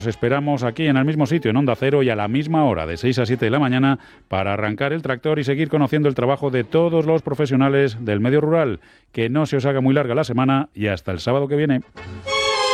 Os esperamos aquí en el mismo sitio, en Onda Cero, y a la misma hora, de 6 a 7 de la mañana, para arrancar el tractor y seguir conociendo el trabajo de todos los profesionales del medio rural. Que no se os haga muy larga la semana y hasta el sábado que viene.